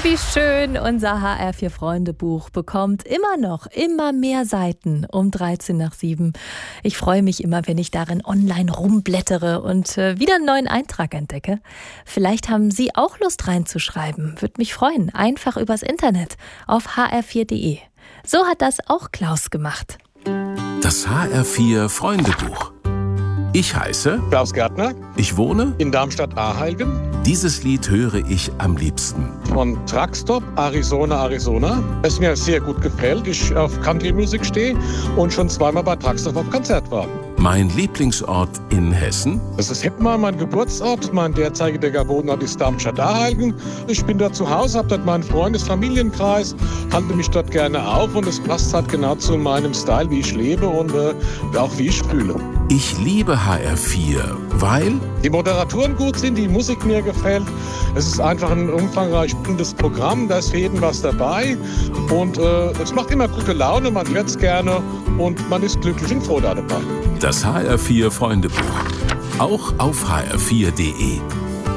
Wie schön, unser HR4-Freunde-Buch bekommt immer mehr Seiten um 7:13. Ich freue mich immer, wenn ich darin online rumblättere und wieder einen neuen Eintrag entdecke. Vielleicht haben Sie auch Lust reinzuschreiben. Würde mich freuen. Einfach übers Internet auf hr4.de. So hat das auch Klaus gemacht. Das HR4-Freundebuch. Ich heiße Klaus Gärtner. Ich wohne in Darmstadt-Arheilgen. Dieses Lied höre ich am liebsten. Von Truckstop, Arizona. Es mir sehr gut gefällt. Ich auf Country-Musik stehe und schon zweimal bei Truckstop auf Konzert war. Mein Lieblingsort in Hessen? Das ist Heppmar, mein Geburtsort. Mein derzeitiger Wohnort ist Darmstadt-Arheilgen. Ich bin dort zu Hause, habe dort meinen Familienkreis, halte mich dort gerne auf und es passt halt genau zu meinem Style, wie ich lebe und auch wie ich fühle. Ich liebe HR4, weil die Moderatoren gut sind, die Musik mir gefällt. Es ist einfach ein umfangreiches Programm, da ist für jeden was dabei. Und es macht immer gute Laune, man hört es gerne und man ist glücklich und froh dabei. Das HR4-Freundebuch. Auch auf hr4.de.